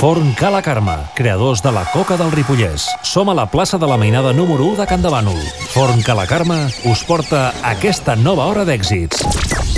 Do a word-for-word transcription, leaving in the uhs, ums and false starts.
Forn Ca la Carme, creadors de la coca del Ripollès. Som a la plaça de la Mainada número u de Can de Bànol. Forn Ca la Carme us porta aquesta nova hora d'èxits.